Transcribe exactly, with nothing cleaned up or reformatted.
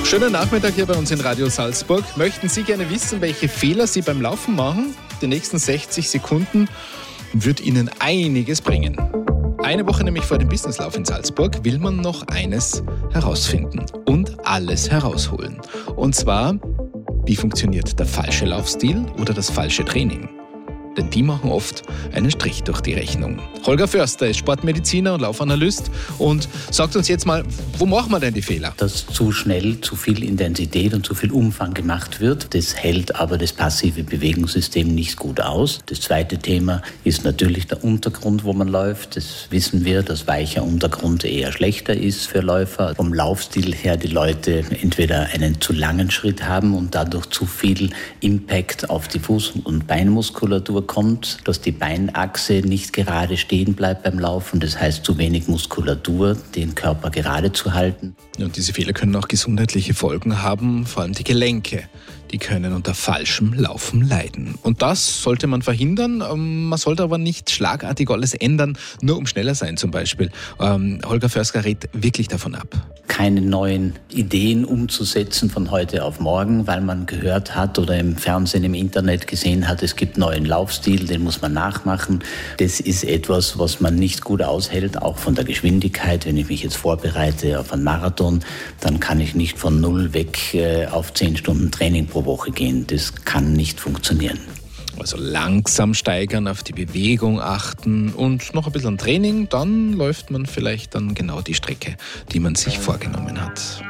Schönen Nachmittag hier bei uns in Radio Salzburg. Möchten Sie gerne wissen, welche Fehler Sie beim Laufen machen? Die nächsten sechzig Sekunden wird Ihnen einiges bringen. Eine Woche nämlich vor dem Businesslauf in Salzburg will man noch eines herausfinden und alles herausholen. Und zwar, wie funktioniert der falsche Laufstil oder das falsche Training? Denn die machen oft einen Strich durch die Rechnung. Holger Förster ist Sportmediziner und Laufanalyst und sagt uns jetzt mal, wo machen wir denn die Fehler? Dass zu schnell zu viel Intensität und zu viel Umfang gemacht wird, das hält aber das passive Bewegungssystem nicht gut aus. Das zweite Thema ist natürlich der Untergrund, wo man läuft. Das wissen wir, dass weicher Untergrund eher schlechter ist für Läufer. Vom Laufstil her die Leute entweder einen zu langen Schritt haben und dadurch zu viel Impact auf die Fuß- und Beinmuskulatur kommt, dass die Beinachse nicht gerade stehen bleibt beim Laufen. Das heißt, zu wenig Muskulatur, den Körper gerade zu halten. Und diese Fehler können auch gesundheitliche Folgen haben, vor allem die Gelenke. Die können unter falschem Laufen leiden. Und das sollte man verhindern. Man sollte aber nicht schlagartig alles ändern, nur um schneller sein zum Beispiel. Ähm, Holger Förster rät wirklich davon ab. Keine neuen Ideen umzusetzen von heute auf morgen, weil man gehört hat oder im Fernsehen, im Internet gesehen hat, es gibt neuen Laufstil, den muss man nachmachen. Das ist etwas, was man nicht gut aushält, auch von der Geschwindigkeit. Wenn ich mich jetzt vorbereite auf einen Marathon, dann kann ich nicht von null weg äh, auf zehn Stunden Training pro Woche gehen. Das kann nicht funktionieren. Also langsam steigern, auf die Bewegung achten und noch ein bisschen Training, dann läuft man vielleicht dann genau die Strecke, die man sich vorgenommen hat.